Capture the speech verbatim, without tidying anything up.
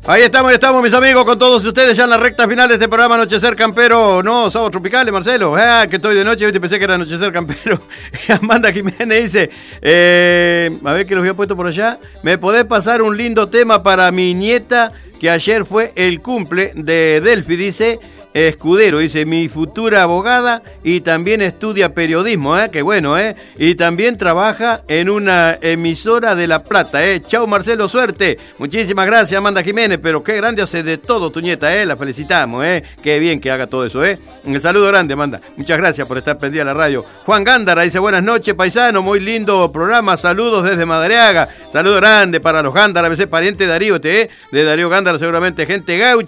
Ahí estamos, ahí estamos, mis amigos, con todos ustedes ya en la recta final de este programa Anochecer Campero. No, sábados tropicales, Marcelo. Ah, que estoy de noche, hoy te pensé que era Anochecer Campero. Amanda Jiménez dice, eh, a ver que los había puesto por allá. ¿Me podés pasar un lindo tema para mi nieta que ayer fue el cumple de Delphi? Dice Escudero, dice, mi futura abogada y también estudia periodismo, ¿eh? Qué bueno, ¿eh? Y también trabaja en una emisora de La Plata, ¿eh? Chau, Marcelo, suerte. Muchísimas gracias, Amanda Jiménez, pero qué grande hace de todo tu nieta, ¿eh? La felicitamos, ¿eh? Qué bien que haga todo eso, ¿eh? Un saludo grande, Amanda. Muchas gracias por estar prendida a la radio. Juan Gándara dice, buenas noches, paisano, muy lindo programa, saludos desde Madariaga. Saludo grande para los Gándara, a veces pariente de Darío, ¿eh? De Darío Gándara, seguramente gente gaucha.